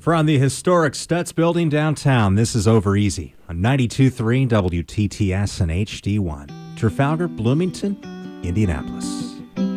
From the historic Stutz Building downtown, this is Over Easy on 92.3 WTTS and HD1. Trafalgar, Bloomington, Indianapolis.